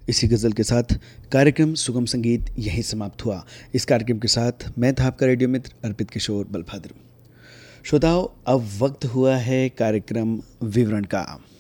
इसी गज़ल के साथ कार्यक्रम सुगम संगीत यहीं समाप्त हुआ। इस कार्यक्रम के साथ मैं था आपका रेडियो मित्र अर्पित किशोर बलभाद्र। श्रोताओं, अब वक्त हुआ है कार्यक्रम विवरण का।